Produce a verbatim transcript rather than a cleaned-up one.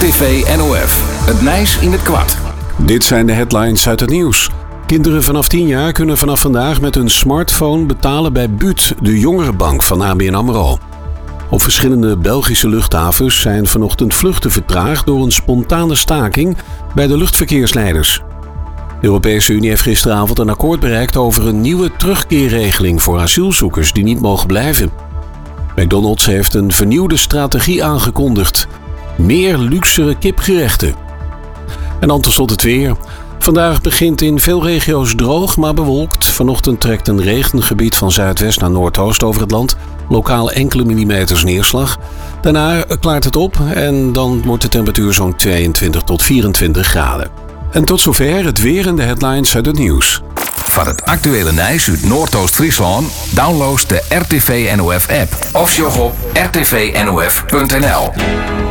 R T V N O F. Het Nijs in het kwart. Dit zijn de headlines uit het nieuws. Kinderen vanaf tien jaar kunnen vanaf vandaag met hun smartphone betalen bij B U T, de jongerenbank van A B N AMRO. Op verschillende Belgische luchthavens zijn vanochtend vluchten vertraagd door een spontane staking bij de luchtverkeersleiders. De Europese Unie heeft gisteravond een akkoord bereikt over een nieuwe terugkeerregeling voor asielzoekers die niet mogen blijven. McDonald's heeft een vernieuwde strategie aangekondigd. Meer luxere kipgerechten. En dan tot slot het weer. Vandaag begint in veel regio's droog, maar bewolkt. Vanochtend trekt een regengebied van zuidwest naar noordoost over het land. Lokaal enkele millimeters neerslag. Daarna klaart het op en dan wordt de temperatuur zo'n tweeëntwintig tot vierentwintig graden. En tot zover het weer en de headlines uit het nieuws. Van het actuele Nijs uit Noordoost-Friesland download de R T V N O F app of sjog op r t v n o f punt n l.